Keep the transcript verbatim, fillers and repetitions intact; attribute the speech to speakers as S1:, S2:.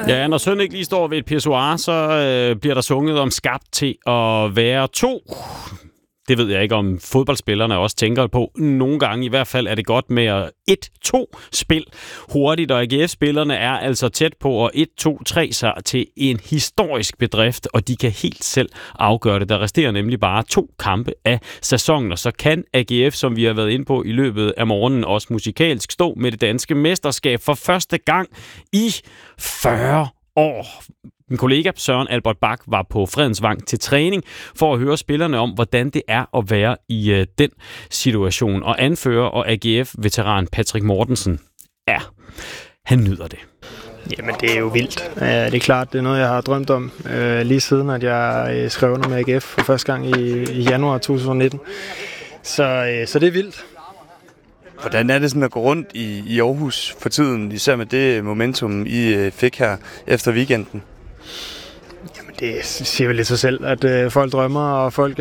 S1: Ja, når søn ikke lige står ved et pissoir, så øh, bliver der sunget om skabt til at være to. Det ved jeg ikke, om fodboldspillerne også tænker på. Nogle gange i hvert fald er det godt med et to spil hurtigt, og A G F-spillerne er altså tæt på at et to tre sig til en historisk bedrift, og de kan helt selv afgøre det. Der resterer nemlig bare to kampe af sæsonen, og så kan A G F, som vi har været inde på i løbet af morgenen, også musikalsk stå med det danske mesterskab for første gang i fyrre år. Min kollega Søren Albert Bak var på Fredensvang til træning for at høre spillerne om, hvordan det er at være i øh, den situation. Og anfører og A G F-veteran Patrick Mortensen, ja, han nyder det.
S2: Jamen, det er jo vildt. Det er klart, det er noget, jeg har drømt om øh, lige siden, at jeg skrev under med A G F for første gang i, i januar to tusind nitten. Så, øh, så det er vildt.
S3: Hvordan er det sådan at gå rundt i, i Aarhus for tiden, især med det momentum, I øh, fik her efter weekenden?
S2: Jamen, det siger vel lidt sig selv, at øh, folk drømmer, og folk